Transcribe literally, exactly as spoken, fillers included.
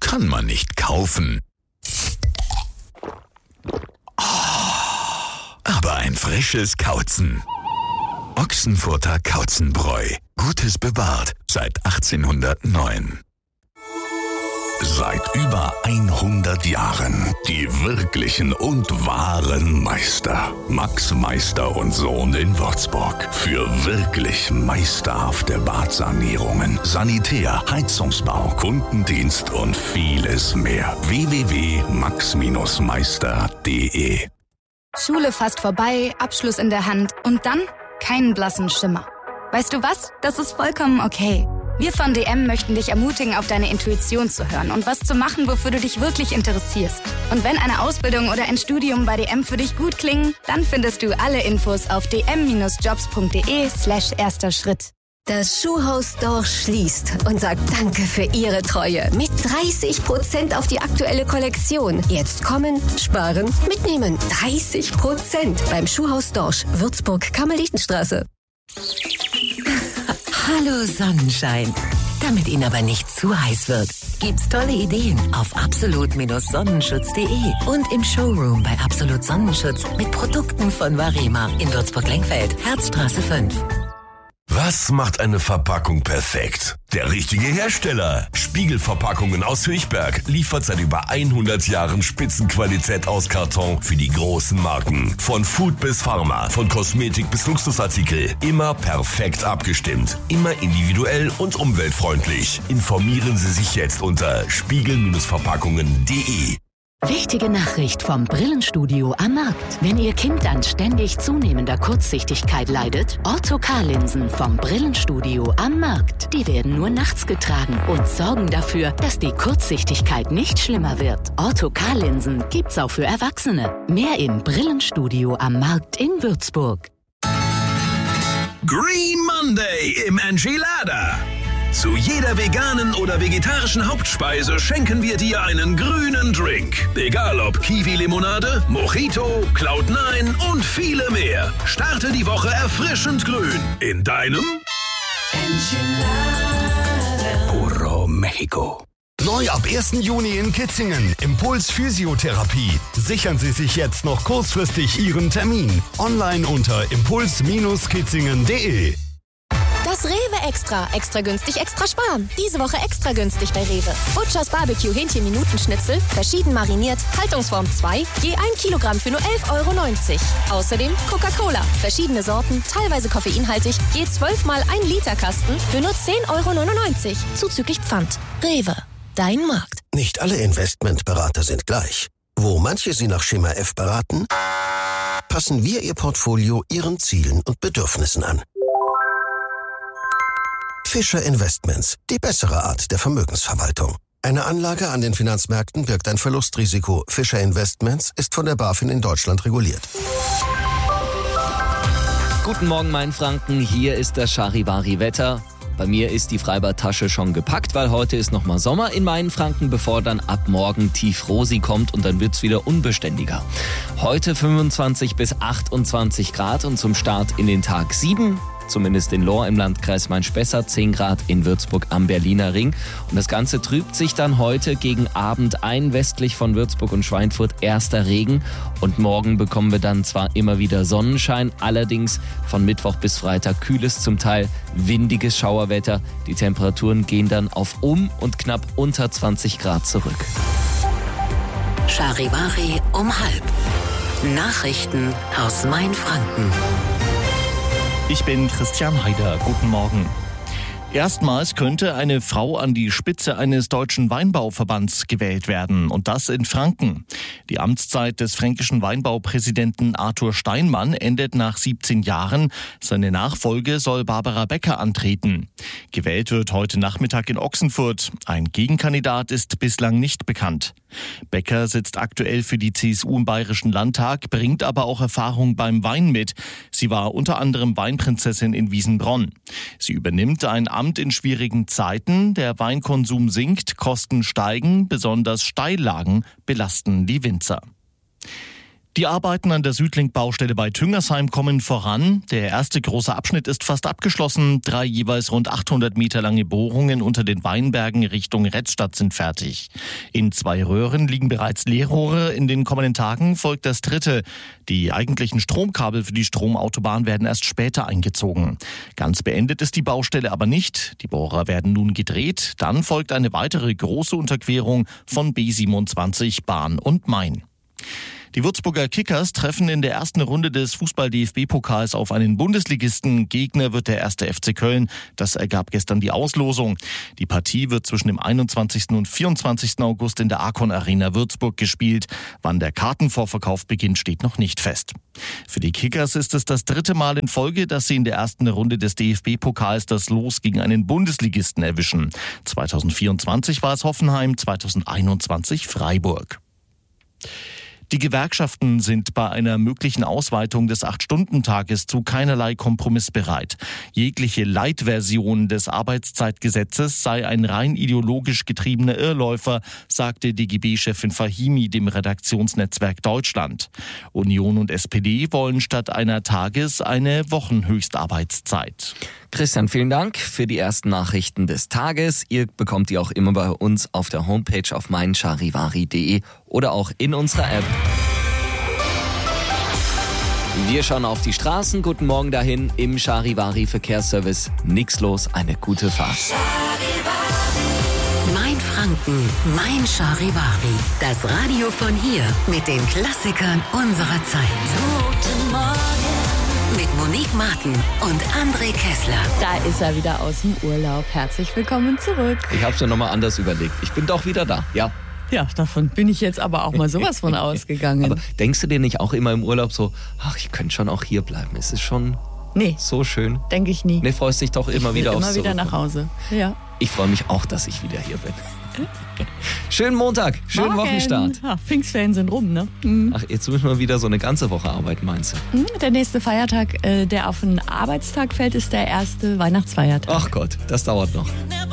kann man nicht kaufen. Aber ein frisches Kauzen. Ochsenfurter Kauzenbräu. Gutes bewahrt seit achtzehnhundertneun. Seit über hundert Jahren die wirklichen und wahren Meister. Max Meister und Sohn in Würzburg. Für wirklich meisterhafte Badsanierungen, Sanitär, Heizungsbau, Kundendienst und vieles mehr. w w w punkt max meister punkt de Schule fast vorbei, Abschluss in der Hand und dann keinen blassen Schimmer. Weißt du was? Das ist vollkommen okay. Wir von D M möchten dich ermutigen, auf deine Intuition zu hören und was zu machen, wofür du dich wirklich interessierst. Und wenn eine Ausbildung oder ein Studium bei D M für dich gut klingen, dann findest du alle Infos auf dm-jobs.de slash erster Schritt. Das Schuhhaus Dorsch schließt und sagt Danke für Ihre Treue. Mit dreißig Prozent auf die aktuelle Kollektion. Jetzt kommen, sparen, mitnehmen. dreißig Prozent beim Schuhhaus Dorsch, Würzburg, Karmelitenstraße. Hallo Sonnenschein. Damit Ihnen aber nicht zu heiß wird, gibt's tolle Ideen auf absolut sonnenschutz punkt de und im Showroom bei Absolut Sonnenschutz mit Produkten von Varema in Würzburg-Lengfeld, Herzstraße fünf. Was macht eine Verpackung perfekt? Der richtige Hersteller. Spiegelverpackungen aus Höchberg liefert seit über hundert Jahren Spitzenqualität aus Karton für die großen Marken. Von Food bis Pharma, von Kosmetik bis Luxusartikel. Immer perfekt abgestimmt. Immer individuell und umweltfreundlich. Informieren Sie sich jetzt unter spiegel verpackungen punkt de. Wichtige Nachricht vom Brillenstudio am Markt. Wenn Ihr Kind an ständig zunehmender Kurzsichtigkeit leidet, Ortho-K-Linsen vom Brillenstudio am Markt. Die werden nur nachts getragen und sorgen dafür, dass die Kurzsichtigkeit nicht schlimmer wird. Ortho-K-Linsen gibt's auch für Erwachsene. Mehr im Brillenstudio am Markt in Würzburg. Green Monday im Enchilada. Zu jeder veganen oder vegetarischen Hauptspeise schenken wir dir einen grünen Drink. Egal ob Kiwi-Limonade, Mojito, Cloud neun und viele mehr. Starte die Woche erfrischend grün. In deinem Enchilada. Puro Mexico. Neu ab ersten Juni in Kitzingen. Impuls Physiotherapie. Sichern Sie sich jetzt noch kurzfristig Ihren Termin. Online unter impuls kitzingen punkt de. Das Rewe Extra. Extra günstig, extra sparen. Diese Woche extra günstig bei Rewe. Butchers Barbecue Hähnchen-Minuten-Schnitzel, verschieden mariniert, Haltungsform zwei, je ein Kilogramm für nur elf Euro neunzig. Außerdem Coca-Cola, verschiedene Sorten, teilweise koffeinhaltig, je zwölf mal ein Liter Kasten für nur zehn Euro neunundneunzig. Zuzüglich Pfand. Rewe. Dein Markt. Nicht alle Investmentberater sind gleich. Wo manche Sie nach Schema F beraten, passen wir Ihr Portfolio Ihren Zielen und Bedürfnissen an. Fischer Investments, die bessere Art der Vermögensverwaltung. Eine Anlage an den Finanzmärkten birgt ein Verlustrisiko. Fischer Investments ist von der BaFin in Deutschland reguliert. Guten Morgen, mein Franken. Hier ist das Charivari-Wetter. Bei mir ist die Freibadtasche schon gepackt, weil heute ist nochmal Sommer in meinen Franken, bevor dann ab morgen Tief-Rosi kommt und dann wird's wieder unbeständiger. Heute fünfundzwanzig bis achtundzwanzig Grad und zum Start in den Tag sieben. Zumindest in Lohr im Landkreis Main-Spessart, zehn Grad in Würzburg am Berliner Ring. Und das Ganze trübt sich dann heute gegen Abend ein, westlich von Würzburg und Schweinfurt erster Regen. Und morgen bekommen wir dann zwar immer wieder Sonnenschein, allerdings von Mittwoch bis Freitag kühles, zum Teil windiges Schauerwetter. Die Temperaturen gehen dann auf um und knapp unter zwanzig Grad zurück. Charivari um halb. Nachrichten aus Main-Franken. Ich bin Christian Heider. Guten Morgen. Erstmals könnte eine Frau an die Spitze eines deutschen Weinbauverbands gewählt werden, und das in Franken. Die Amtszeit des fränkischen Weinbaupräsidenten Arthur Steinmann endet nach siebzehn Jahren. Seine Nachfolge soll Barbara Becker antreten. Gewählt wird heute Nachmittag in Ochsenfurt. Ein Gegenkandidat ist bislang nicht bekannt. Becker sitzt aktuell für die C S U im Bayerischen Landtag, bringt aber auch Erfahrung beim Wein mit. Sie war unter anderem Weinprinzessin in Wiesenbronn. Sie übernimmt ein Amt in schwierigen Zeiten. Der Weinkonsum sinkt, Kosten steigen, besonders Steillagen belasten die Winzer. Die Arbeiten an der Südlink-Baustelle bei Tüngersheim kommen voran. Der erste große Abschnitt ist fast abgeschlossen. Drei jeweils rund achthundert Meter lange Bohrungen unter den Weinbergen Richtung Retzstadt sind fertig. In zwei Röhren liegen bereits Leerrohre. In den kommenden Tagen folgt das dritte. Die eigentlichen Stromkabel für die Stromautobahn werden erst später eingezogen. Ganz beendet ist die Baustelle aber nicht. Die Bohrer werden nun gedreht. Dann folgt eine weitere große Unterquerung von B siebenundzwanzig Bahn und Main. Die Würzburger Kickers treffen in der ersten Runde des Fußball-D F B-Pokals auf einen Bundesligisten. Gegner wird der erste F C Köln. Das ergab gestern die Auslosung. Die Partie wird zwischen dem einundzwanzigsten und vierundzwanzigsten August in der Arcon Arena Würzburg gespielt. Wann der Kartenvorverkauf beginnt, steht noch nicht fest. Für die Kickers ist es das dritte Mal in Folge, dass sie in der ersten Runde des D F B-Pokals das Los gegen einen Bundesligisten erwischen. zweitausendvierundzwanzig war es Hoffenheim, zweitausendeinundzwanzig Freiburg. Die Gewerkschaften sind bei einer möglichen Ausweitung des acht-Stunden-Tages zu keinerlei Kompromiss bereit. Jegliche Light-Version des Arbeitszeitgesetzes sei ein rein ideologisch getriebener Irrläufer, sagte D G B-Chefin Fahimi dem Redaktionsnetzwerk Deutschland. Union und S P D wollen statt einer Tages- eine Wochenhöchstarbeitszeit. Christian, vielen Dank für die ersten Nachrichten des Tages. Ihr bekommt die auch immer bei uns auf der Homepage auf mein charivari punkt de oder auch in unserer App. Wir schauen auf die Straßen. Guten Morgen dahin im Charivari Verkehrsservice. Nix los, eine gute Fahrt. Mein Franken, mein Charivari. Das Radio von hier mit den Klassikern unserer Zeit. Guten Morgen. Mit Monique Martin und André Kessler. Da ist er wieder aus dem Urlaub. Herzlich willkommen zurück. Ich habe es mir nochmal anders überlegt. Ich bin doch wieder da, ja. Ja, davon bin ich jetzt aber auch mal sowas von ausgegangen. Aber denkst du dir nicht auch immer im Urlaub so, ach, ich könnte schon auch hier bleiben? Es ist schon nee, so schön. Denke ich nie. Nee, freust dich doch immer ich wieder aufs immer wieder nach Hause. Ja. Ich freue mich auch, dass ich wieder hier bin. Schönen Montag, schönen Morgen. Wochenstart. Ja, Pfingstferien sind rum, ne? Mhm. Ach, jetzt müssen wir wieder so eine ganze Woche arbeiten, meinst du? Mhm, der nächste Feiertag, äh, der auf einen Arbeitstag fällt, ist der erste Weihnachtsfeiertag. Ach Gott, das dauert noch.